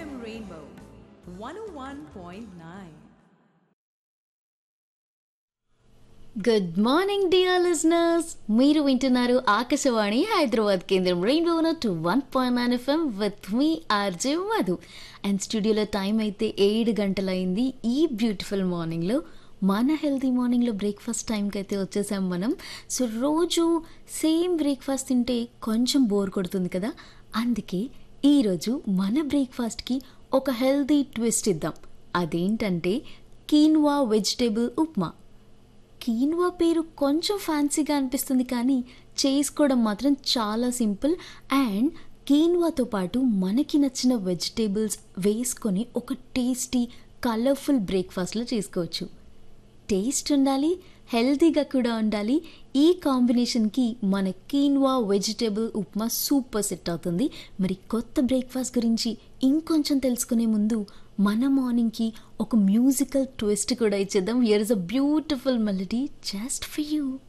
FM Rainbow 101.9. Good morning dear listeners, మీరు వింటున్నారు ఆకాశవాణి హైదరాబాద్ కేంద్రం rainbow 101.9 FM with me RJ Madhu. And స్టూడియోలో టైం అయితే 7 గంటలైంది. ఈ బ్యూటిఫుల్ మార్నింగ్లో మన హెల్తీ మార్నింగ్లో బ్రేక్ఫాస్ట్ టైంకి అయితే వచ్చేసాం మనం. సో రోజు సేమ్ బ్రేక్ఫాస్ట్ తింటే కొంచెం బోర్ కొడుతుంది కదా, అందుకే ఈరోజు మన బ్రేక్ఫాస్ట్కి ఒక హెల్తీ ట్విస్ట్ ఇద్దాం. అదేంటంటే కీన్వా వెజిటేబుల్ ఉప్మా. కీన్వా పేరు కొంచెం ఫ్యాన్సీగా అనిపిస్తుంది, కానీ చేసుకోవడం మాత్రం చాలా సింపుల్. అండ్ కీన్వాతో పాటు మనకి నచ్చిన వెజిటేబుల్స్ వేసుకొని ఒక టేస్టీ కలర్ఫుల్ బ్రేక్ఫాస్ట్లో చేసుకోవచ్చు. టేస్ట్ ఉండాలి, హెల్తీగా కూడా ఉండాలి. ఈ కాంబినేషన్కి మన quinoa vegetable upma super set అవుతుంది. మరి కొత్త బ్రేక్ఫాస్ట్ గురించి ఇంకొంచెం తెలుసుకునే ముందు మన మార్నింగ్కి ఒక మ్యూజికల్ ట్విస్ట్ కూడా ఇచ్చేద్దాం. Here is a beautiful melody just for you.